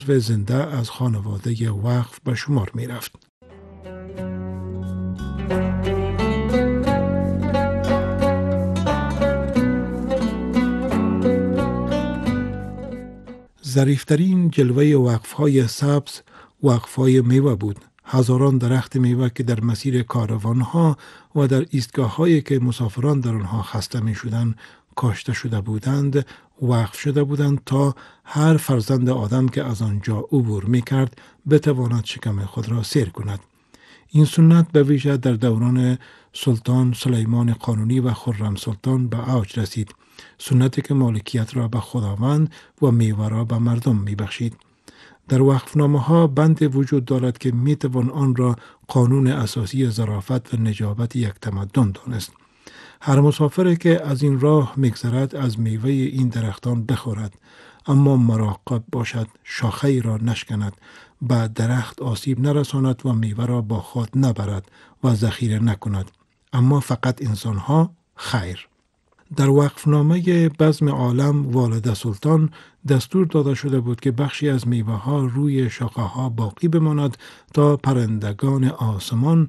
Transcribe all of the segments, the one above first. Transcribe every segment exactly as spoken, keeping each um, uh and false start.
و زنده از خانواده وقف به شمار می رفت. ظریفترین جلوه وقف‌های سبز وقف‌های میوه بود. هزاران درخت میوه که در مسیر کاروان‌ها و در ایستگاه‌هایی که مسافران در آنها خسته می‌شدند کاشته شده بودند، وقف شده بودند تا هر فرزند آدم که از آنجا عبور می‌کرد بتواند شکم خود را سیر کند. این سنت به ویژه در دوران سلطان سلیمان قانونی و خرم سلطان به اوج رسید. سنتی که مالکیت را به خداوند و میوه را به مردم می‌بخشید. در وقفنامه ها بند وجود دارد که می توان آن را قانون اساسی ظرافت و نجابت یک تمدن دانست. هر مسافری که از این راه میگذرد از میوه این درختان بخورد، اما مراقب باشد شاخه را نشکند، به درخت آسیب نرساند و میوه را با خود نبرد و ذخیره نکند. اما فقط انسان ها خیر. در وقفنامه بزم عالم والده سلطان دستور داده شده بود که بخشی از میوه ها روی شاخه ها باقی بماند تا پرندگان آسمان،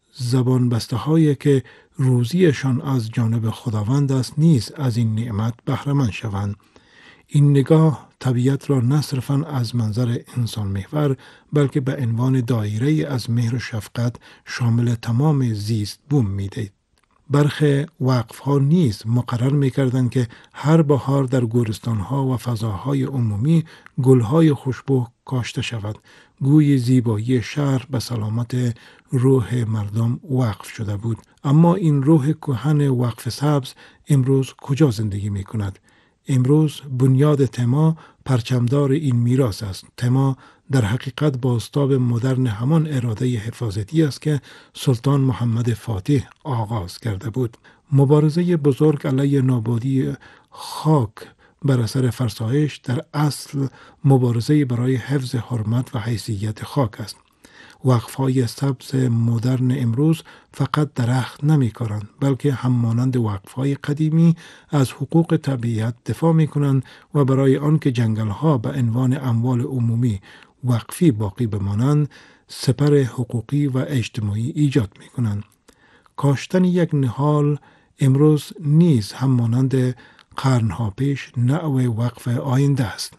زبان بسته هایی که روزیشان از جانب خداوند است نیز از این نعمت بهره مند شوند. این نگاه طبیعت را نه صرفاً از منظر انسان محور بلکه به عنوان دایره از مهر و شفقت شامل تمام زیست بوم می‌دهد. برخی وقف ها نیز مقرر می کردند که هر بهار در گورستان ها و فضاهای عمومی گل های خوشبو کاشته شود. گوی زیبایی شهر به سلامت روح مردم وقف شده بود. اما این روح کهن وقف سبز امروز کجا زندگی می کند؟ امروز بنیاد تما پرچمدار این میراث است. تما در حقیقت بازتاب مدرن همان اراده حفاظتی است که سلطان محمد فاتح آغاز کرده بود. مبارزه بزرگ علیه نابودی خاک بر اثر فرسایش در اصل مبارزه برای حفظ حرمت و حیثیت خاک است. وقف‌های سبز مدرن امروز فقط درخت نمی‌کارند بلکه هم مانند وقف‌های قدیمی از حقوق طبیعت دفاع می‌کنند و برای آنکه جنگل‌ها به عنوان اموال عمومی وقفی باقی بمانند سپر حقوقی و اجتماعی ایجاد می‌کنند. کاشتن یک نهال امروز نیز هم مانند قرن‌ها پیش نوع وقف آینده است.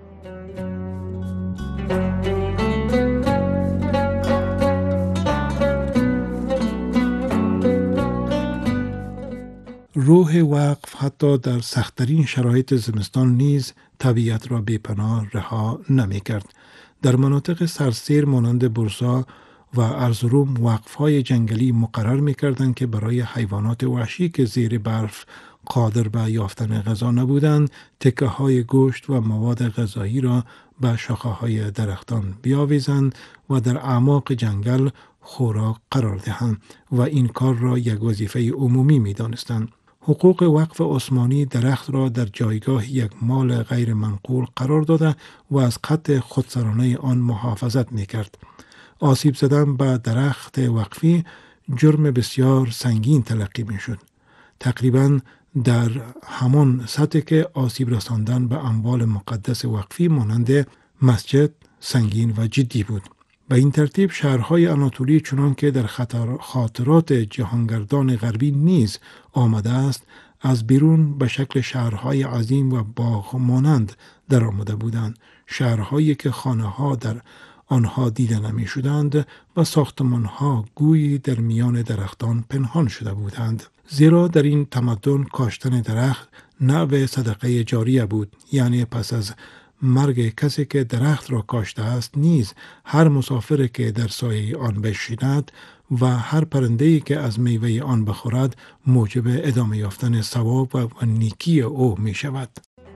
روح وقف حتی در سخت‌ترین شرایط زمستان نیز طبیعت را بی‌پناه رها نمی‌کرد. در مناطق سرسیر مانند برسا و ارزروم وقف‌های جنگلی مقرر می‌کردند که برای حیوانات وحشی که زیر برف قادر به یافتن غذا نبودند، تکه‌های گوشت و مواد غذایی را به شاخه‌های درختان بیاویزند و در اعماق جنگل خوراک قرار دهند و این کار را یک وظیفه عمومی می‌دانستند. حقوق وقف عثمانی درخت را در جایگاه یک مال غیر منقول قرار داده و از قطع خودسرانه آن محافظت می‌کرد. آسیب زدن به درخت وقفی جرم بسیار سنگین تلقی می‌شد. تقریباً در همان سطح که آسیب رساندن به اموال مقدس وقفی مانند مسجد سنگین و جدی بود. به این ترتیب شهرهای آناتولی چنان که در خطر خاطرات جهانگردان غربی نیز آمده است از بیرون به شکل شهرهای عظیم و باغ مانند در آمده بودند. شهرهایی که خانه ها در آنها دیده نمی شدند و ساختمان ها گویی در میان درختان پنهان شده بودند. زیرا در این تمدن کاشتن درخت نوع صدقه جاریه بود، یعنی پس از مرگ کسی که درخت را کاشته است نیز هر مسافری که در سایه آن بنشیند و هر پرنده‌ای که از میوه آن بخورد موجب ادامه یافتن ثواب و نیکی او می شود.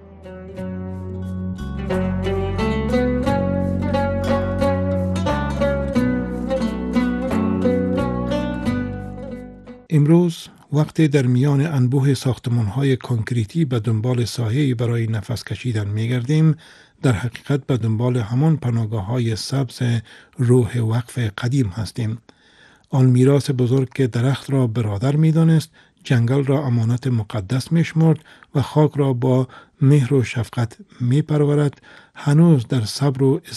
امروز وقتی در میان انبوه ساختمان‌های کنکریتی به دنبال سایه‌ای برای نفس کشیدن می‌گردیم، در حقیقت به دنبال همان پناهگاه‌های سبز روح وقف قدیم هستیم. آن میراث بزرگ که درخت را برادر می‌دانست، جنگل را امانت مقدس می‌شمرد و خاک را با مهر و شفقت می‌پرورد، هنوز در صبر و